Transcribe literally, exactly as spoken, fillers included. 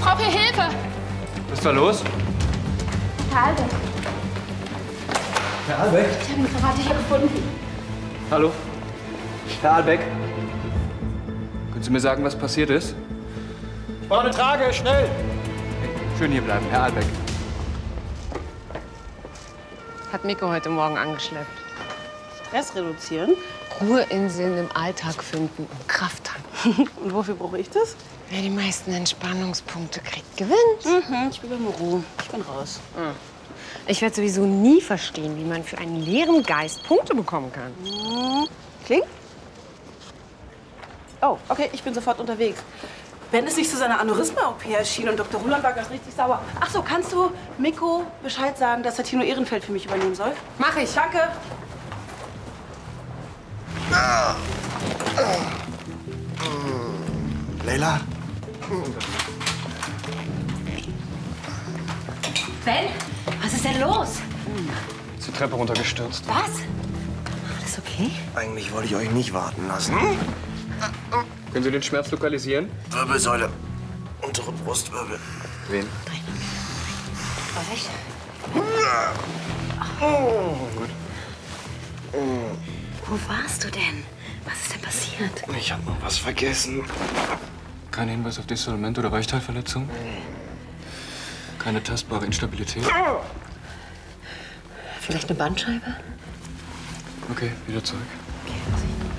brauche hier Hilfe. Was ist da los? Herr Albeck. Herr Albeck? Ich habe ihn gerade hier gefunden. Hallo? Herr Albeck? Können Sie mir sagen, was passiert ist? Ich brauche eine Trage, schnell! Hey, schön hier bleiben, Herr Albeck. Hat Mikko heute Morgen angeschleppt. Stress reduzieren. Ruheinseln im Alltag finden und Kraft tanken. Und wofür brauche ich das? Wer die meisten Entspannungspunkte kriegt, gewinnt. Mhm, ich bin beim Ruhe. Ich bin raus. Mhm. Ich werde sowieso nie verstehen, wie man für einen leeren Geist Punkte bekommen kann. Mhm. Kling? Oh, okay, ich bin sofort unterwegs. Ben ist nicht zu seiner Aneurysma-O P erschienen und Doktor Ruland war ganz richtig sauer. Ach so, kannst du Mikko Bescheid sagen, dass er Tino Ehrenfeld für mich übernehmen soll? Mach ich. Danke. Leila? Ben, was ist denn los? Ist die Treppe runtergestürzt. Was? Alles okay? Eigentlich wollte ich euch nicht warten lassen. Können Sie den Schmerz lokalisieren? Wirbelsäule. Untere Brustwirbel. Wen? Vorsicht. Oh, gut. Wo warst du denn? Was ist denn passiert? Ich hab noch was vergessen. Kein Hinweis auf Dissolvent oder Weichteilverletzung? Keine tastbare Instabilität? Vielleicht eine Bandscheibe? Okay, wieder zurück. Okay, Vorsicht.